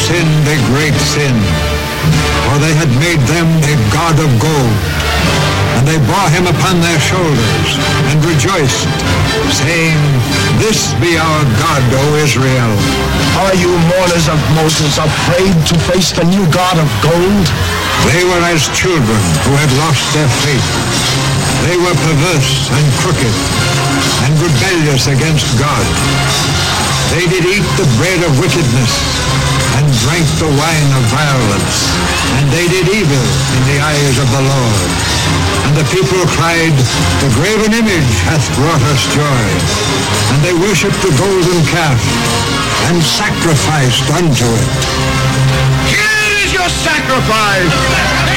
sinned a great sin, for they had made them a god of gold. And they bore him upon their shoulders, and rejoiced, saying, This be our God, O Israel. Are you mourners of Moses afraid to face the new God of gold? They were as children who had lost their faith. They were perverse and crooked, and rebellious against God. They did eat the bread of wickedness, and drank the wine of violence, and they did evil in the eyes of the Lord. And the people cried, The graven image hath brought us joy. And they worshipped the golden calf, and sacrificed unto it. Here is your sacrifice!